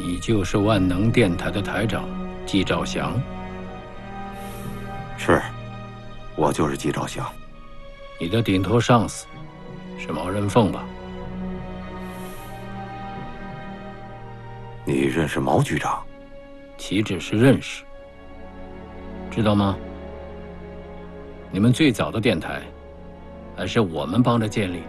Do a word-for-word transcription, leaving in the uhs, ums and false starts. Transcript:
你就是万能电台的台长季兆祥。 是，我就是季兆祥。 你的顶头上司是毛人凤吧？ 你认识毛局长？ 岂止是认识，知道吗？你们最早的电台，还是我们帮着建立。